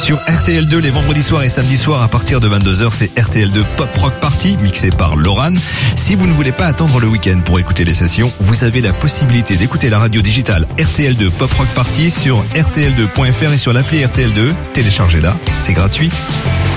Sur RTL2 les vendredis soirs et samedis soirs à partir de 22h, c'est RTL2 Pop Rock Party mixé par Loran. Si vous ne voulez pas attendre le week-end pour écouter les sessions, vous avez la possibilité d'écouter la radio digitale RTL2 Pop Rock Party sur rtl2.fr et sur l'appli RTL2. Téléchargez-la, c'est gratuit.